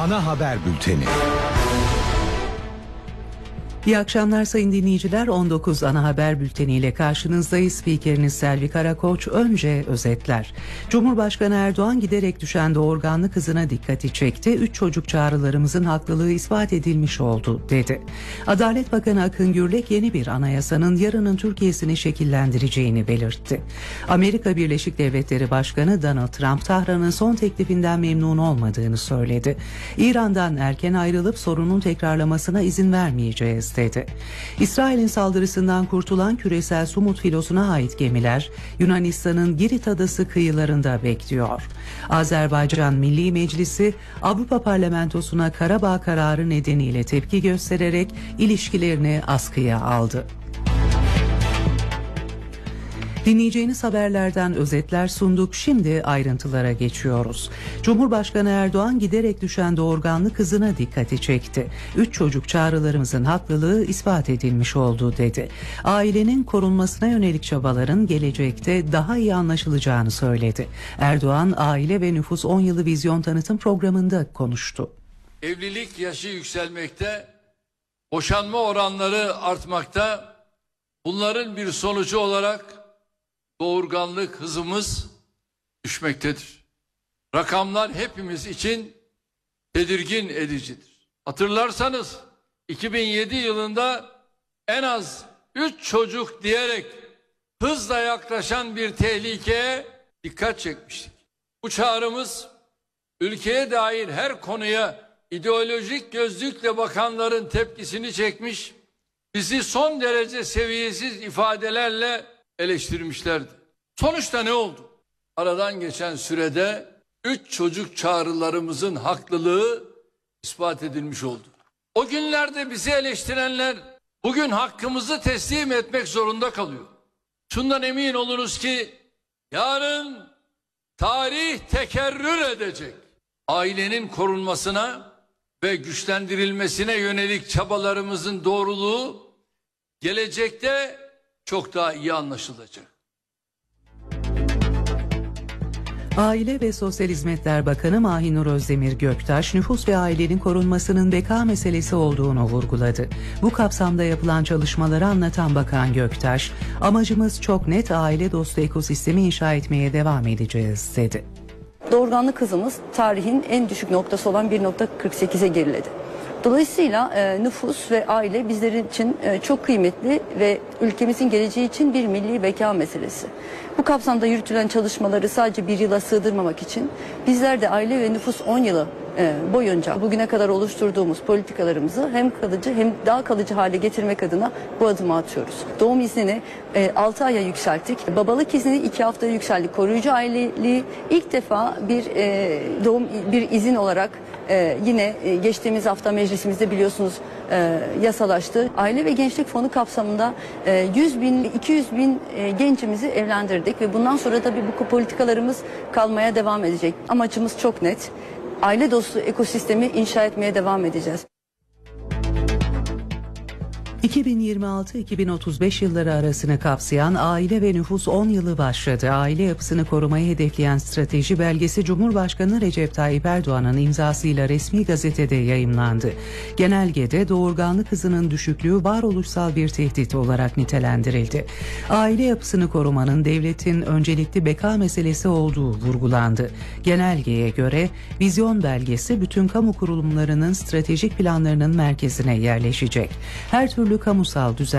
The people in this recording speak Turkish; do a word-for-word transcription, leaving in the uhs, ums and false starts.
Ana haber bülteni. İyi akşamlar sayın dinleyiciler. on dokuz ana haber bülteniyle karşınızdayız. Spikeriniz Selvi Karakoç. Önce özetler. Cumhurbaşkanı Erdoğan giderek düşen doğurganlık hızına dikkati çekti. Üç çocuk çağrılarımızın haklılığı ispat edilmiş oldu dedi. Adalet Bakanı Akın Gürlek yeni bir anayasanın yarının Türkiye'sini şekillendireceğini belirtti. Amerika Birleşik Devletleri Başkanı Donald Trump Tahran'ın son teklifinden memnun olmadığını söyledi. İran'dan erken ayrılıp sorunun tekrarlamasına izin vermeyeceğiz dedi. İsrail'in saldırısından kurtulan küresel Sumut filosuna ait gemiler Yunanistan'ın Girit adası kıyılarında bekliyor. Azerbaycan Milli Meclisi Avrupa Parlamentosu'na Karabağ kararı nedeniyle tepki göstererek ilişkilerini askıya aldı. Dinleyeceğiniz haberlerden özetler sunduk. Şimdi ayrıntılara geçiyoruz. Cumhurbaşkanı Erdoğan giderek düşen doğurganlık hızına dikkati çekti. Üç çocuk çağrılarımızın haklılığı ispat edilmiş oldu dedi. Ailenin korunmasına yönelik çabaların gelecekte daha iyi anlaşılacağını söyledi. Erdoğan aile ve nüfus on yılı vizyon tanıtım programında konuştu. Evlilik yaşı yükselmekte, boşanma oranları artmakta. Bunların bir sonucu olarak doğurganlık hızımız düşmektedir. Rakamlar hepimiz için tedirgin edicidir. Hatırlarsanız iki bin yedi yılında en az üç çocuk diyerek hızla yaklaşan bir tehlikeye dikkat çekmiştik. Bu çağrımız ülkeye dair her konuya ideolojik gözlükle bakanların tepkisini çekmiş, bizi son derece seviyesiz ifadelerle eleştirmişlerdi. Sonuçta ne oldu? Aradan geçen sürede üç çocuk çağrılarımızın haklılığı ispat edilmiş oldu. O günlerde bizi eleştirenler bugün hakkımızı teslim etmek zorunda kalıyor. Şundan emin olunuz ki yarın tarih tekerrür edecek. Ailenin korunmasına ve güçlendirilmesine yönelik çabalarımızın doğruluğu gelecekte çok daha iyi anlaşılacak. Aile ve Sosyal Hizmetler Bakanı Mahinur Özdemir Göktaş, nüfus ve ailenin korunmasının beka meselesi olduğunu vurguladı. Bu kapsamda yapılan çalışmaları anlatan Bakan Göktaş, amacımız çok net, aile dostu ekosistemi inşa etmeye devam edeceğiz dedi. Doğurganlık hızımız tarihin en düşük noktası olan bir nokta kırk sekize geriledi. Dolayısıyla e, nüfus ve aile bizlerin için e, çok kıymetli ve ülkemizin geleceği için bir milli beka meselesi. Bu kapsamda yürütülen çalışmaları sadece bir yıla sığdırmamak için bizler de aile ve nüfus on yılı e, boyunca bugüne kadar oluşturduğumuz politikalarımızı hem kalıcı hem daha kalıcı hale getirmek adına bu adımı atıyoruz. Doğum iznini e, altı aya yükselttik. Babalık iznini iki haftaya yükselttik. Koruyucu aileliği ilk defa bir e, doğum bir izin olarak Ee, yine e, geçtiğimiz hafta meclisimizde biliyorsunuz e, yasalaştı. Aile ve Gençlik Fonu kapsamında e, yüz bin, iki yüz bin e, gencimizi evlendirdik ve bundan sonra tabii bu politikalarımız kalmaya devam edecek. Amacımız çok net. Aile dostu ekosistemi inşa etmeye devam edeceğiz. iki bin yirmi altı iki bin otuz beş yılları arasını kapsayan aile ve nüfus on yılı başladı. Aile yapısını korumayı hedefleyen strateji belgesi Cumhurbaşkanı Recep Tayyip Erdoğan'ın imzasıyla resmi gazetede yayımlandı. Genelgede doğurganlık hızının düşüklüğü varoluşsal bir tehdit olarak nitelendirildi. Aile yapısını korumanın devletin öncelikli beka meselesi olduğu vurgulandı. Genelgeye göre vizyon belgesi bütün kamu kurumlarının stratejik planlarının merkezine yerleşecek. Her türlü kamusal düzen